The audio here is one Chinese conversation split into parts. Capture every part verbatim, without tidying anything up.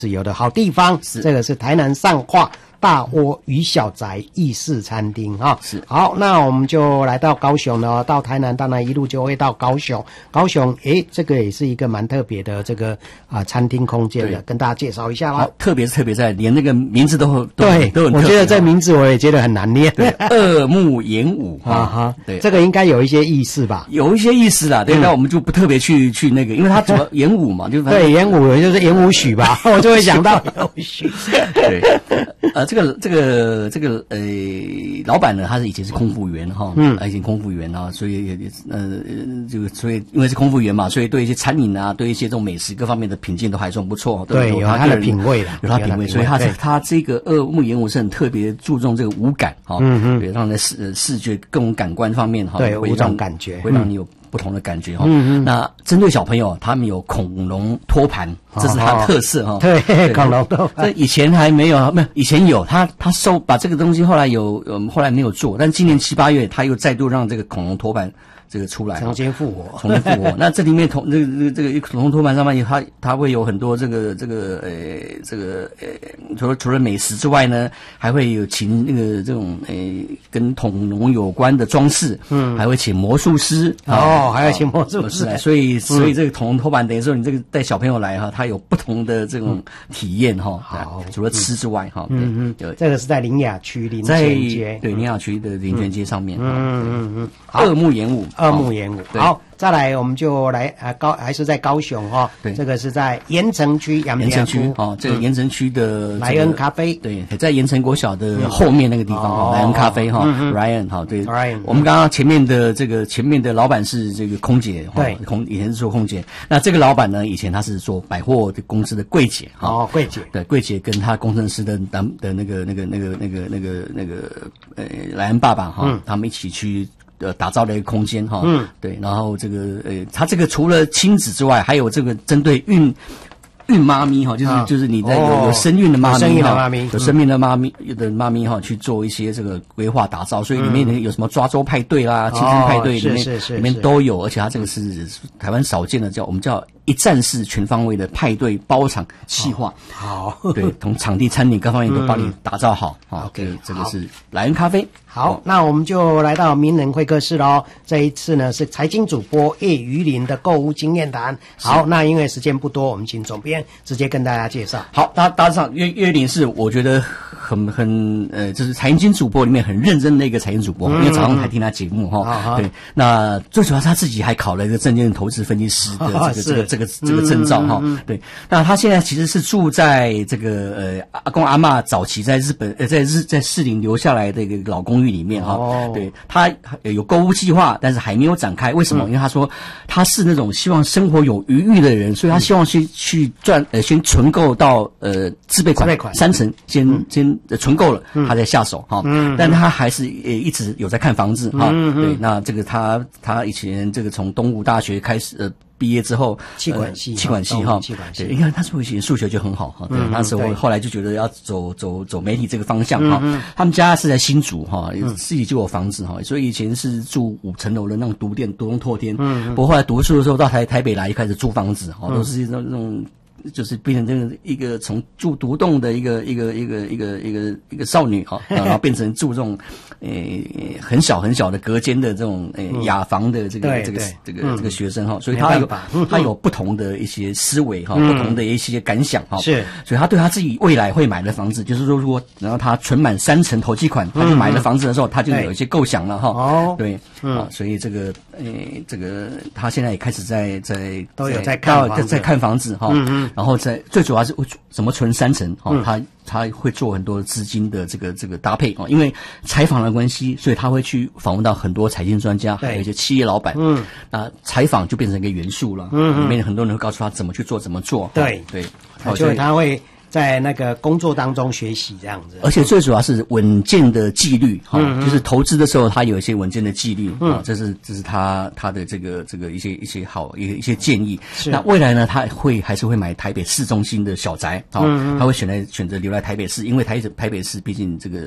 有的好地方，这个是台南上化大窝鱼小宅意式餐厅哈。 是好，那我们就来到高雄了，到台南当然一路就会到高雄。高雄诶，这个也是一个蛮特别的这个啊、呃、餐厅空间的，跟大家介绍一下啦。 特别是特别在连那个名字都都对， 都很特别， 我觉得这名字我也觉得很难念。 对，二木演武哈哈， 对， 这个应该有一些意思吧？ 有一些意思啦，对，那、嗯、我们就不特别去去那个，因为它主要演武嘛，就对演武就是演武许吧，我就会想到演武许。 对，呃，这个这个这个呃，老板呢，他是以前是空服员哈，嗯，以前空服员啊，所以也呃，这个所以因为是空服员嘛，所以对一些餐饮啊，对一些这种美食各方面的品鉴都还算不错， 对，有他的品味的， 有他品味，所以他他这个二木演武是很特别注重这个五感哈，嗯嗯，对，让在视视觉各种感官方面哈， 对，五种感觉会让你有不同的感觉哈。嗯嗯。那针对小朋友，他们有恐龙托盘，这是他的特色哈。 对，恐龙托盘。 这以前还没有，没有以前有，他他收把这个东西后来有，嗯，后来没有做，但今年七八月他又再度让这个恐龙托盘这个出来， 重新复活， 重新复活。那这里面同这个这个这个恐龙托盘上面，它它会有很多这个这个呃这个呃除了除了美食之外呢，还会有请那个这种呃跟恐龙有关的装饰，嗯，还会请魔术师哦，还要请魔术师， 所以所以这个恐龙托盘等于说你这个带小朋友来哈，他有不同的这种体验哈。好，除了吃之外哈， 嗯嗯，这个是在林雅区林泉街， 对林雅区的林泉街上面， 嗯嗯嗯， 二木演武。 二木演武，好，再来我们就来啊高还是在高雄哈、哦，对，这个是在盐城区盐城区哦，这个盐城区的莱恩咖啡， 对，在盐城国小的后面那个地方哈，莱恩咖啡哈 ，Ryan 哈，对 ，Ryan， 我们刚刚前面的这个前面的老板是这个空姐， 对， 空以前是做空姐，那这个老板呢，以前他是做百货的公司的柜姐哈， 哦，柜姐， 对，柜姐跟他工程师的男的那个那个那个那个那个那个呃莱恩爸爸哈，他们一起去。呃，打造的一个空间哈，嗯，对，然后这个呃，他这个除了亲子之外，还有这个针对孕孕妈咪哈，就是就是你在有有生孕的妈咪哈，有生命的妈咪的妈咪哈，去做一些这个规划打造，所以里面有什么抓周派对啦、庆生派对里面里面都有，而且它这个是台湾少见的，叫我们叫一站式全方位的派对包场企划， 好， 对，从场地、餐饮各方面都帮你打造好啊。OK， 这个是莱恩咖啡。 好，那我们就来到名人会客室喽。这一次呢是财经主播叶于林的购物经验谈。好，那因为时间不多，我们请总编直接跟大家介绍。 好，大大致上叶叶林是我觉得很很呃，就是财经主播里面很认真的一个财经主播，嗯、因为早上还听他节目哈。对，那最主要是他自己还考了一个证券投资分析师的这个、哦、这个这个这个证照哈。嗯嗯嗯对，那他现在其实是住在这个呃阿公阿嬷早期在日本呃在日在士林留下来的一个老公寓里面哈。哦、对，他有购物计划，但是还没有展开。为什么？嗯、因为他说他是那种希望生活有余裕的人，所以他希望去去赚呃先存够到呃自备款三成，先、嗯、先存够了，他再下手哈。嗯，但他还是呃一直有在看房子哈。嗯嗯对，那这个他他以前这个从东吴大学开始呃。毕业之后， 气管系， 气管系哈， 气管系。 对，你看他以前数学就很好哈，对，那时候后来就觉得要走走走媒体这个方向哈。他们家是在新竹哈，自己就有房子哈，所以以前是住五层楼的那种独店、独栋透天。嗯，不过后来读书的时候到台台北来，就开始租房子哈，都是那种那种。就是变成这个一个从住独栋的一个一个一个一个一个一个少女哈，然后变成住这种呃很小很小的隔间的这种呃雅房的这个这个这个这个学生哈，所以他有他有不同的一些思维哈，不同的一些感想哈，是，所以他对他自己未来会买的房子，就是说如果然后他存满三成头期款，他就买了房子的时候，他就有一些构想了哈。哦，对，啊，所以这个呃这个他现在也开始在在都有在看在在看房子哈。嗯嗯。然后在最主要是怎么存三成哦，他他会做很多资金的这个这个搭配哦，因为采访的关系，所以他会去访问到很多财经专家，还有一些企业老板。嗯，那采访就变成一个元素了。嗯，里面很多人会告诉他怎么去做，怎么做。 对对， 所以他会在那个工作当中学习这样子， 而且最主要是稳健的纪律哈，嗯、就是投资的时候他有一些稳健的纪律啊、嗯，这是这是他他的这个这个一些一些好一一些建议。那未来呢，他会还是会买台北市中心的小宅啊，嗯、他会选择选择留在台北市，因为台台北市毕竟这个。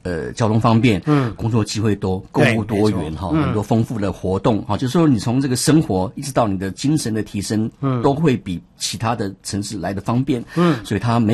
呃交通方便，嗯，工作机会多，购物多元哈，很多丰富的活动哈，就是说你从这个生活一直到你的精神的提升，嗯，都会比其他的城市来的方便，嗯，所以它没